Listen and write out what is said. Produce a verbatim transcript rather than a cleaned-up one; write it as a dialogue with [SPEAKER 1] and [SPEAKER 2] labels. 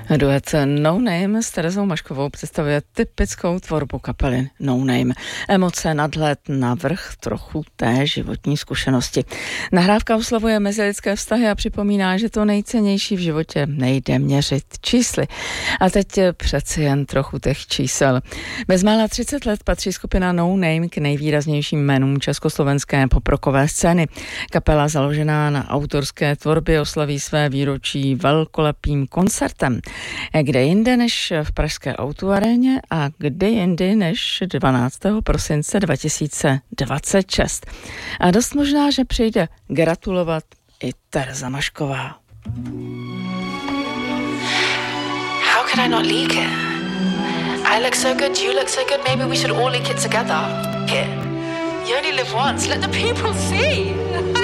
[SPEAKER 1] Duet No Name s Terezou Maškovou představuje typickou tvorbu kapely No Name. Emoce, nadhled, navrch trochu té životní zkušenosti. Nahrávka oslavuje mezilidské vztahy a připomíná, že to nejcennější v životě nejde měřit čísly. A teď přeci jen trochu těch čísel. Bezmála třicet let patří skupina No Name k nejvýraznějším jménům československé poprokové scény. Kapela založená na autorské tvorbě oslaví své výročí velkolepým koncertem. Kde jinde než v pražské O dva aréně a kde jinde než dvanáctého prosince dva tisíce dvacet šest. A dost možná, že přijde gratulovat i Tereza Mašková.
[SPEAKER 2] How could I not leak it? I look so good, you look so good, maybe we should all leak it together. Here. You only live once, let the people see.